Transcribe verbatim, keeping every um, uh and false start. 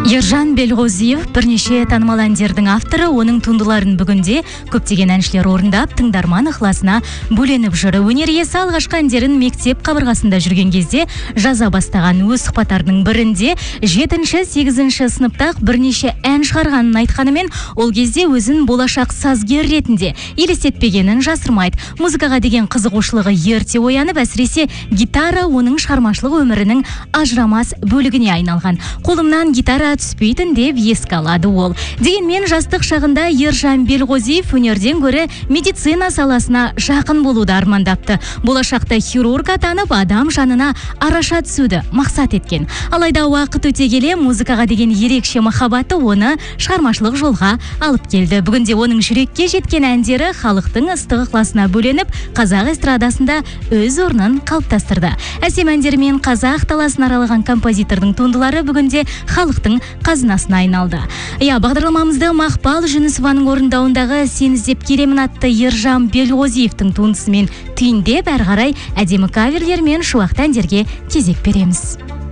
Ержан Белғозиев бірнеше танымал әндердің авторы, оның туындыларын бүгінде көптеген әншілер орындап, тыңдарман ықыласына бөленіп жүр. Өнер иесі алғашқы әндерін мектеп қабырғасында жүрген кезде жаза бастаған. Өз сұхбаттарының бірінде жетінші сегізінші сыныптақ бірнеше ән шығарғанын айтқанымен, ол кезде өзін болашақ сазгер ретінде елестетпегенін жасырмайды. Музыкаға деген қызығушылығы ерте оянып, әсіресе гитара оның шығармашылық өмірінің ажырамас бөлігіне айналған. Қолымнан гитара түспейтін деп еске алады ол. Дегенмен жастық шағында Ержан Белғозиев өнерден гөрі медицина саласына жақын болуды армандапты. Болашақта хирург атанып, адам жанына араша түсуді мақсат еткен. Алайда уақыт өте келе музыкаға деген ерекше махаббаты оны шығармашылық жолға алып келді. Бүгінде оның жүрекке жеткен әндері халықтың ыстық ықыласына бөленіп, қазақ эстрадасында өз орнын қалыптастырды. Әсем әндермен қазақ даласын аралаған композитордың туындылары бүгінде халықтың қазынасына айналды. Я, бағдарламамызды Мақпал Жүнісованың орындауындағы Сен іздеп келемін атты Ержан Белғозиевтің туындысымен түйіндеп, әрі қарай әдемі каверлер мен шуақты әндерге кезек береміз.